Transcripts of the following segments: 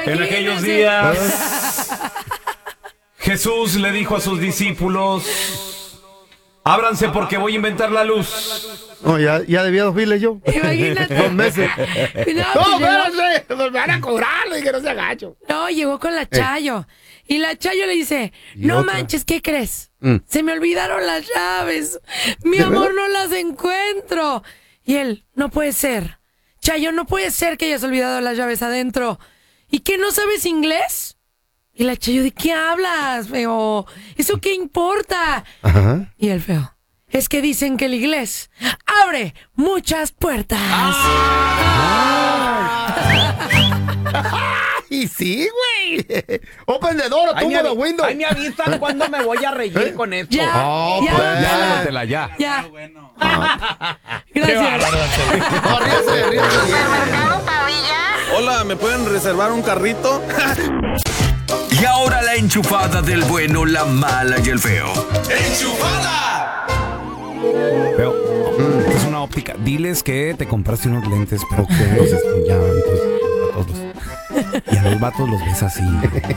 En aquellos días, Jesús le dijo a sus discípulos: ábranse porque voy a inventar la luz. No, ya debía 2 miles yo. Imagínate. 2 meses. No, espérate, nos van a cobrar, que no se agacho. No, llegó con la Chayo. Y la Chayo le dice, no manches, ¿qué crees? Se me olvidaron las llaves. Mi amor, no las encuentro. Y él, no puede ser. Chayo, no puede ser que hayas olvidado las llaves adentro. ¿Y que no sabes inglés? Y la Chayo, ¿de qué hablas, feo? ¿Eso qué importa? Ajá. Y el feo, es que dicen que el inglés abre muchas puertas. Y sí, güey. Open the door, tumbo the window. Ahí me avisan cuándo me voy a reír con esto. Ya, Oh, ya, pues, Llévatela ya. ya. Bueno. Gracias. Ríase. Hola, ¿me pueden reservar un carrito? Y ahora la enchufada del bueno, la mala y el feo. Pero, es una óptica. Diles que te compraste unos lentes, pero que los ya, entonces, a todos. Y a los vatos los ves así.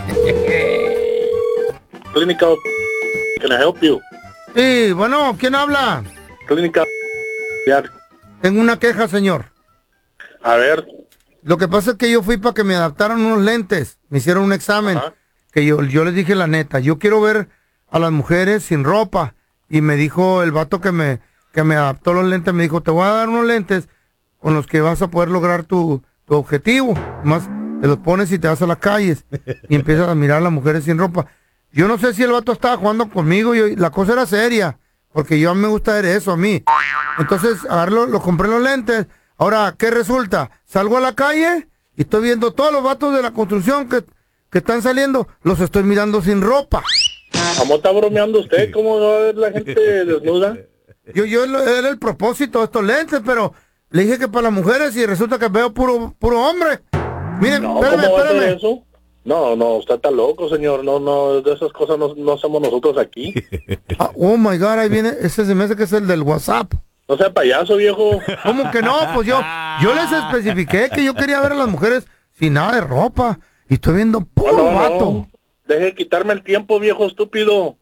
Clínica, can I help you? Sí, bueno, ¿quién habla? Clínica, Tengo una queja, señor. a ver, Lo que pasa es que yo fui para que me adaptaran unos lentes. Me hicieron un examen. Ajá. Que yo les dije la neta. Yo quiero ver a las mujeres sin ropa. Y me dijo el vato que me adaptó los lentes. Me dijo, te voy a dar unos lentes con los que vas a poder lograr tu objetivo. Más te los pones y te vas a las calles. Y empiezas a mirar a las mujeres sin ropa. Yo no sé si el vato estaba jugando conmigo. La cosa era seria. Porque yo a mí me gusta ver eso a mí. Entonces, lo compré los lentes. Ahora, ¿qué resulta? Salgo a la calle y estoy viendo todos los vatos de la construcción que están saliendo, los estoy mirando sin ropa. ¿cómo está bromeando usted? ¿Cómo va a ver la gente desnuda? Yo era el propósito de estos lentes, pero le dije que para las mujeres y resulta que veo puro hombre. Miren, No, ¿cómo va a hacer espérame. eso? No, usted está loco, señor. No, de esas cosas no hacemos nosotros aquí. Oh my God, ahí viene, ese se me hace que es el del WhatsApp. No sea payaso, viejo. ¿Cómo que no? Pues yo les especifiqué que yo quería ver a las mujeres sin nada de ropa. Y estoy viendo puro vato. Deje de quitarme el tiempo, viejo estúpido.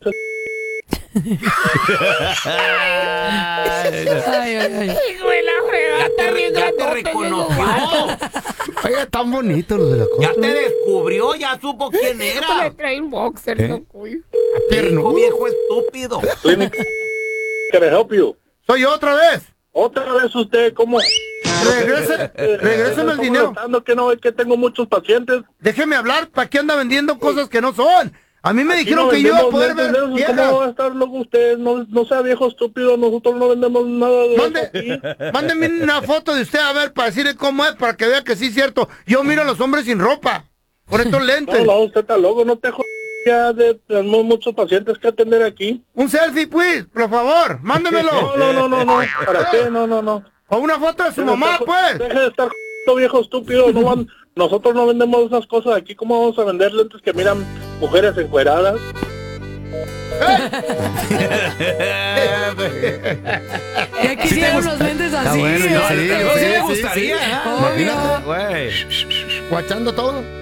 Ay. Ya te reconoció. Oye, tan bonito lo de la cosa. Ya te descubrió, ya supo quién era. trae un boxer, Hijo viejo estúpido. Clínica, can I help you? Soy yo otra vez. Otra vez usted, ¿cómo? Regréseme el dinero. Que no, es que tengo muchos pacientes. Déjeme hablar, ¿para qué anda vendiendo cosas que no son? A mí me Aquí dijeron no que yo iba a vendemos poder ver lentes de esos. viejas. ¿Cómo va a estar loco usted? No sea viejo estúpido, nosotros no vendemos nada de eso aquí. Mándeme una foto de usted a ver para decirle cómo es, para que vea que sí es cierto. Yo miro a los hombres sin ropa, con estos lentes. No, usted está loco, no te jodas. Ya tenemos muchos pacientes que atender aquí. Un selfie, pues, por favor, mándemelo. No, ¿para qué? No. O una foto de su mamá, pues. Deje de estar viejo estúpido, nosotros no vendemos esas cosas aquí. ¿Cómo vamos a vender lentes que miran mujeres encueradas? Ya quisieron los lentes así. bueno, No, sí, sí sí, me sí, gustaría. Obvio. Güey. Guachando todo.